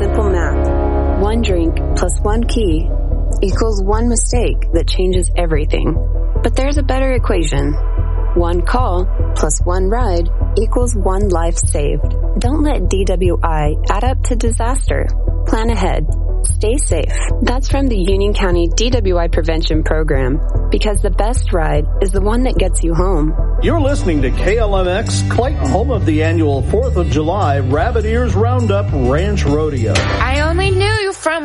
simple math. One drink plus one key equals one mistake that changes everything. But there's a better equation. One call plus one ride equals one life saved. Don't let DWI add up to disaster. Plan ahead. Stay safe. That's from the Union County DWI Prevention Program, because the best ride is the one that gets you home. You're listening to KLMX, Clayton, home of the annual 4th of July Rabbit Ears Roundup Ranch Rodeo. I only knew you from